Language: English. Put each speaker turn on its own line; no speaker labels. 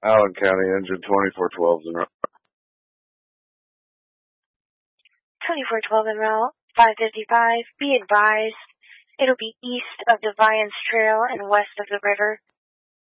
Allen County, engine 2412's en route.
2412 en route, 555. Be advised, it'll be east of Defiance Trail and west of the river.